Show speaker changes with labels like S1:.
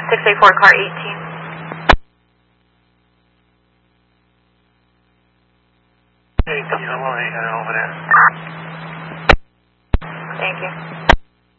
S1: 684 car 18.
S2: I'm over there.
S1: Thank you.